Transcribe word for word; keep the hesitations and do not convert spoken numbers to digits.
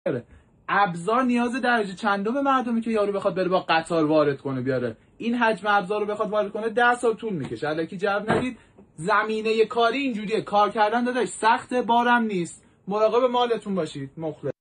ابزار نیاز درجه چندم مردمی که یارو بخواد بره با قطار وارد کنه بیاره. این حجم ابزار رو بخواد وارد کنه ده سال طول میکشه. الکی جو ندید. زمینه کاری اینجوریه. کار کردن داداش سخته، بارم نیست. مراقب مالتون باشید. مخلص.